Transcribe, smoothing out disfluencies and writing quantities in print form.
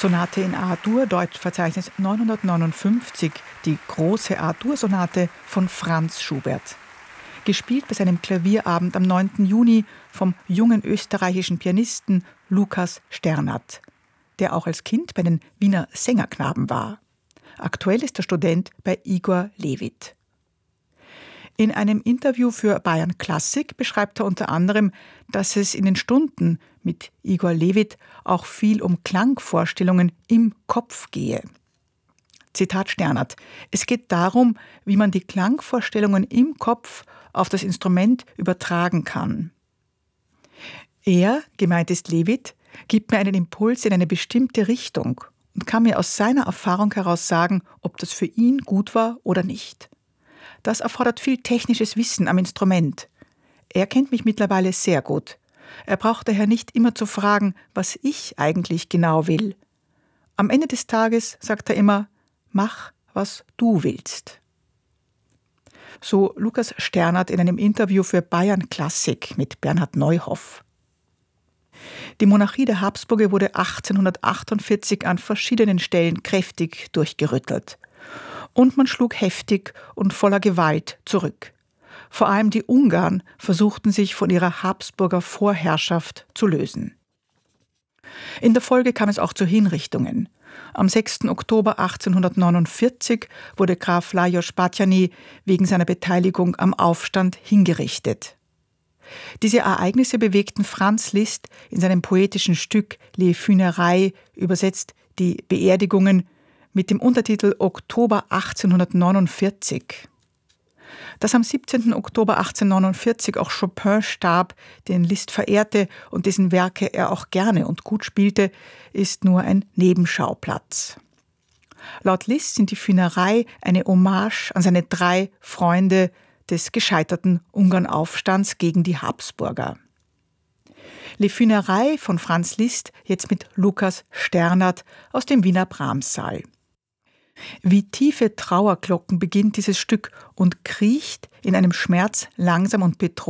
Sonate in A-Dur, Deutschverzeichnis 959, die große A-Dur-Sonate von Franz Schubert. Gespielt bei seinem Klavierabend am 9. Juni vom jungen österreichischen Pianisten Lukas Sternert, der auch als Kind bei den Wiener Sängerknaben war. Aktuell ist er Student bei Igor Levit. In einem Interview für Bayern Klassik beschreibt er unter anderem, dass es in den Stunden mit Igor Levit auch viel um Klangvorstellungen im Kopf gehe. Zitat Sternert: Es geht darum, wie man die Klangvorstellungen im Kopf auf das Instrument übertragen kann. Er, gemeint ist Levit, gibt mir einen Impuls in eine bestimmte Richtung und kann mir aus seiner Erfahrung heraus sagen, ob das für ihn gut war oder nicht. Das erfordert viel technisches Wissen am Instrument. Er kennt mich mittlerweile sehr gut. Er braucht daher nicht immer zu fragen, was ich eigentlich genau will. Am Ende des Tages sagt er immer: Mach, was du willst. So Lukas Sternert in einem Interview für Bayern Klassik mit Bernhard Neuhoff. Die Monarchie der Habsburger wurde 1848 an verschiedenen Stellen kräftig durchgerüttelt. Und man schlug heftig und voller Gewalt zurück. Vor allem die Ungarn versuchten sich von ihrer Habsburger Vorherrschaft zu lösen. In der Folge kam es auch zu Hinrichtungen. Am 6. Oktober 1849 wurde Graf Lajos Batthyány wegen seiner Beteiligung am Aufstand hingerichtet. Diese Ereignisse bewegten Franz Liszt in seinem poetischen Stück Les Funérailles, übersetzt die Beerdigungen, mit dem Untertitel Oktober 1849. Dass am 17. Oktober 1849 auch Chopin starb, den Liszt verehrte und dessen Werke er auch gerne und gut spielte, ist nur ein Nebenschauplatz. Laut Liszt sind die Funérailles eine Hommage an seine 3 Freunde des gescheiterten Ungarnaufstands gegen die Habsburger. Les Funérailles von Franz Liszt, jetzt mit Lukas Sternert aus dem Wiener Brahms-Saal. Wie tiefe Trauerglocken beginnt dieses Stück und kriecht in einem Schmerz langsam und bedrohlich